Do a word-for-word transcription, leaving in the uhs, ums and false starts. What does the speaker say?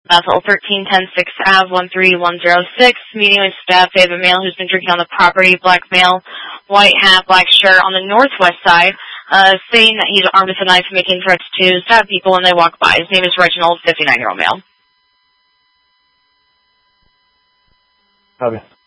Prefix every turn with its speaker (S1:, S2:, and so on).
S1: Bethel, thirteen ten sixth Avenue, one three one zero six. Meeting with staff. They have a male who's been drinking on the property. Black male, white hat, black shirt on the northwest side, uh, saying that he's armed with a knife, making threats to stab people when they walk by. His name is Reginald, fifty-nine-year-old male.
S2: Copy.